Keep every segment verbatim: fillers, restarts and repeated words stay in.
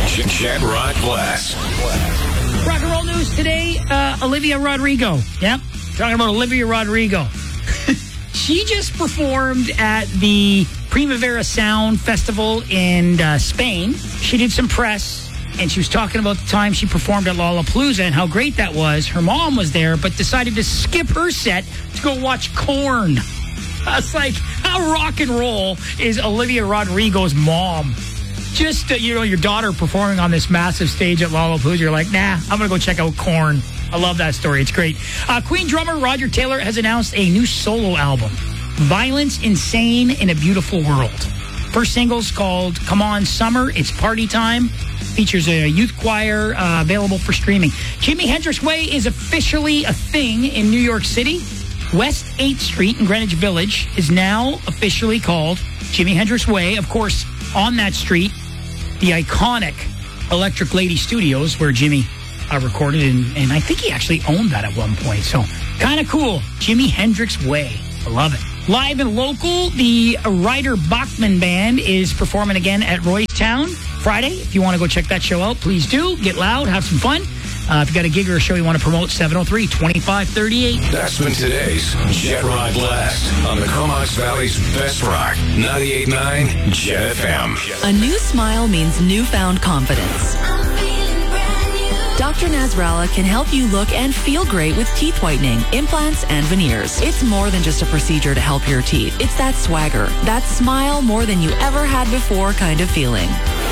Jet Rock Blast. Rock and roll news today. Uh, Olivia Rodrigo. Yep. Talking about Olivia Rodrigo. She just performed at the Primavera Sound Festival in uh, Spain. She did some press, and she was talking about the time she performed at Lollapalooza and how great that was. Her mom was there, but decided to skip her set to go watch Korn. I was like, how rock and roll is Olivia Rodrigo's mom? Just, uh, you know, your daughter performing on this massive stage at Lollapalooza. You're like, nah, I'm going to go check out Korn. I love that story. It's great. Uh, Queen drummer Roger Taylor has announced a new solo album, Violence, Insane in a Beautiful World. First single's called Come On Summer, It's Party Time. Features a youth choir, uh, available for streaming. Jimi Hendrix Way is officially a thing in New York City. West eighth Street in Greenwich Village is now officially called Jimi Hendrix Way. Of course, on that street, the iconic Electric Lady Studios, where Jimmy uh, recorded, and, and I think he actually owned that at one point. So, kind of cool. Jimi Hendrix Way. I love it. Live and local, the Ryder Bachman Band is performing again at Roy's Town Friday. If you want to go check that show out, please do. Get loud, have some fun. Uh, if you got a gig or a show you want to promote, seven oh three, two five three eight. That's been today's Jet Rock Blast on the Comox Valley's best rock, ninety-eight point nine Jet F M. A new smile means newfound confidence. Doctor Nasrallah can help you look and feel great with teeth whitening, implants, and veneers. It's more than just a procedure to help your teeth. It's that swagger, that smile more than you ever had before kind of feeling.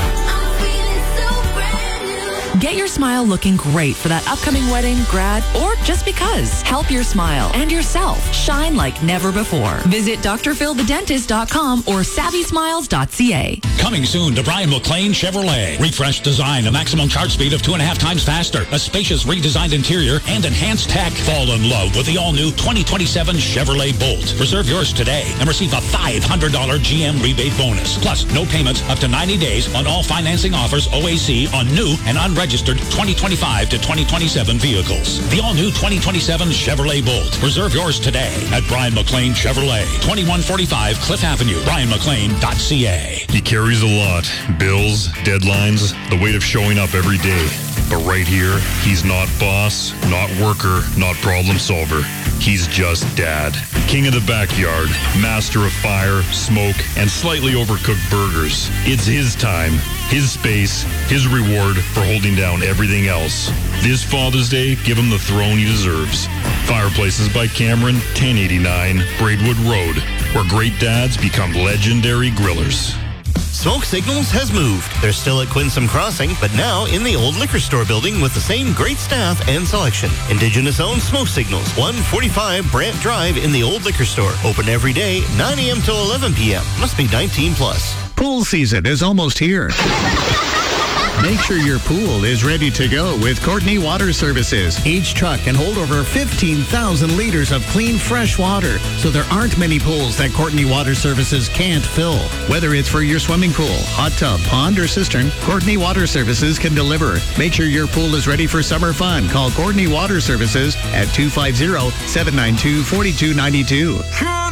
Get your smile looking great for that upcoming wedding, grad, or just because. Help your smile and yourself shine like never before. Visit D R Phil the Dentist dot com or savvy smiles dot c a. Coming soon to Brian McLean Chevrolet. Refreshed design, a maximum charge speed of two and a half times faster, a spacious redesigned interior, and enhanced tech. Fall in love with the all-new twenty twenty-seven Chevrolet Bolt. Reserve yours today and receive a five hundred dollars G M rebate bonus. Plus, no payments up to ninety days on all financing offers O A C on new and unregistered twenty twenty-five to twenty twenty-seven vehicles. The all-new twenty twenty-seven Chevrolet Bolt. Reserve yours today at Brian McLean Chevrolet, twenty-one forty-five Cliff Avenue, brian mclean dot c a. He carries a lot. Bills, deadlines, the weight of showing up every day. But right here, he's not boss, not worker, not problem solver. He's just dad. King of the backyard, master of fire, smoke, and slightly overcooked burgers. It's his time, his space, his reward for holding down everything else. This Father's Day, give him the throne he deserves. Fireplaces by Cameron, ten eighty-nine Braidwood Road, where great dads become legendary grillers. Smoke Signals has moved. They're still at Quinsam Crossing, but now in the old liquor store building with the same great staff and selection. Indigenous-owned Smoke Signals, one forty-five Brant Drive in the old liquor store. Open every day, nine a.m. till eleven p.m. Must be nineteen plus. Pool season is almost here. Make sure your pool is ready to go with Courtney Water Services. Each truck can hold over fifteen thousand liters of clean, fresh water, so there aren't many pools that Courtney Water Services can't fill. Whether it's for your swimming pool, hot tub, pond, or cistern, Courtney Water Services can deliver. Make sure your pool is ready for summer fun. Call Courtney Water Services at two five zero, seven nine two, four two nine two.